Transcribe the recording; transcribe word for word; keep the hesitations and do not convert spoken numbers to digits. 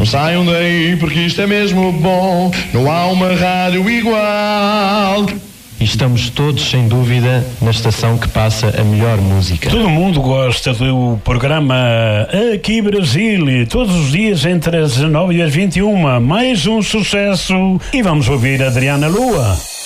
Não saiam daí porque isto é mesmo bom. Não há uma rádio igual. E estamos todos, sem dúvida, na estação que passa a melhor música. Todo mundo gosta do programa Aqui Brasil, todos os dias entre as dezanove e as vinte e uma. Mais um sucesso. E vamos ouvir Adriana Lua.